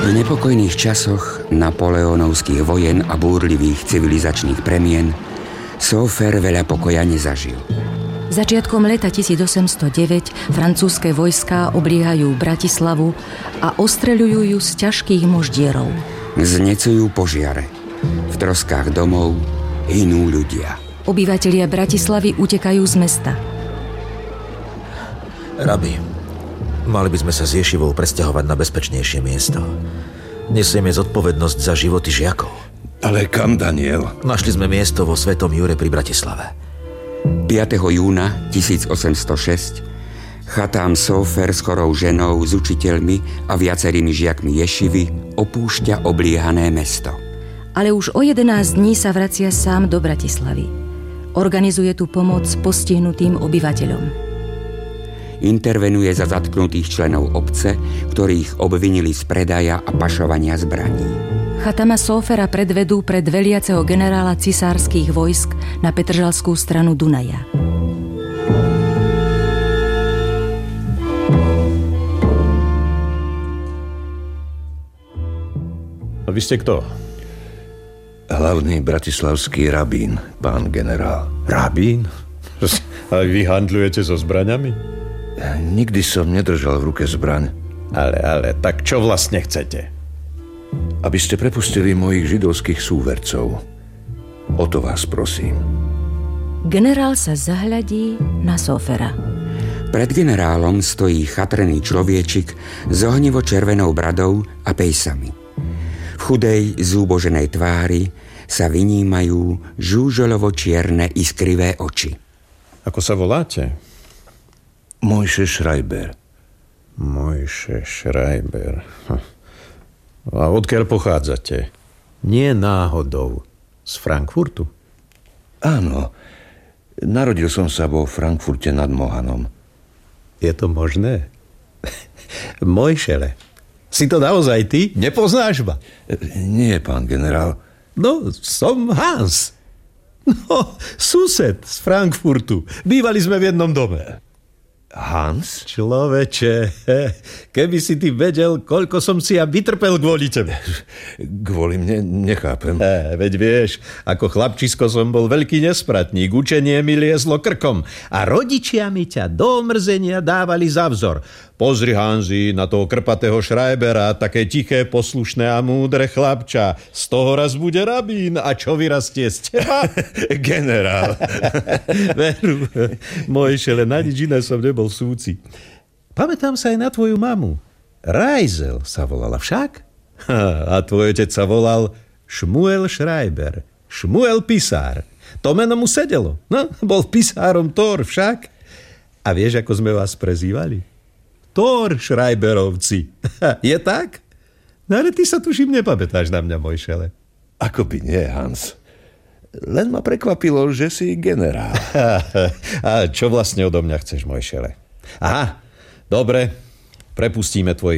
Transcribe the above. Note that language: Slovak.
V nepokojných časoch napoleónovských vojen a búrlivých civilizačných premien Sófer veľa pokoja nezažil. Začiatkom leta 1809 francúzske vojská obliehajú Bratislavu a ostreľujú ju z ťažkých moždierov. Znecujú požiare. V troskách domov hynú ľudia. Obyvatelia Bratislavy utekajú z mesta. Rabi, mali by sme sa s Ješivou presťahovať na bezpečnejšie miesto. Nesieme zodpovednosť za životy žiakov. Ale kam, Daniel? Našli sme miesto vo Svetom Jure pri Bratislave. 5. júna 1806 Chatám Sófer s chorou ženou, s učiteľmi a viacerými žiakmi Ješivy opúšťa obliehané mesto. Ale už o 11 dní sa vracia sám do Bratislavy. Organizuje tu pomoc postihnutým obyvateľom. Intervenuje za zatknutých členov obce, ktorých obvinili z predaja a pašovania zbraní. Chatama Sófera predvedú pred veliaceho generála cisárskych vojsk na Petržalskú stranu Dunaja. A vy ste kto? Hlavný bratislavský rabín, pán generál. Rabín? A vy handlujete so zbraňami? Nikdy som nedržal v ruke zbraň. Ale, tak čo vlastne chcete? Aby ste prepustili mojich židovských súvercov. O to vás prosím. Generál sa zahľadí na Sófera. Pred generálom stojí chatrený človečik s ohnivo-červenou bradou a pejsami. V chudej, zúboženej tvári sa vynímajú žúžolovo-čierne iskrivé oči. Ako sa voláte? Mojše Schreiber. Mojše Schreiber. A odkiaľ pochádzate? Nie náhodou z Frankfurtu? Áno. Narodil som sa vo Frankfurte nad Mohanom. Je to možné? Mojšele, si to naozaj ty? Nepoznáš ma? Nie, pán generál. No, som Hans. No, sused z Frankfurtu. Bývali sme v jednom dome. Hans? Človeče, keby si ty vedel, koľko som si ja vytrpel kvôli tebe. Kvôli mne nechápem. Veď vieš, ako chlapčisko som bol veľký nespratník, učenie mi liezlo krkom a rodičia mi ťa do omrzenia dávali za vzor. Pozri, Hanzi, na toho krpatého Schreibera, také tiché, poslušné a múdre chlapča. Z toho raz bude rabín. A čo vyrastie z teba? Generál. Veru, Mojšele, na nič iné som nebol súci. Pamätám sa aj na tvoju mamu. Rajzel sa volala však? A tvoj otec sa volal Šmuel Schreiber. Šmuel pisár. To meno mu sedelo. No, bol pisárom Thor však. A vieš, ako sme vás prezývali? Thor Schreiberovci. Je tak? No ale ty sa tuším nepamätáš na mňa, Mojšele. Ako by nie, Hans. Len ma prekvapilo, že si generál. A čo vlastne odo mňa chceš, Mojšele? Aha, dobre, prepustíme tvojich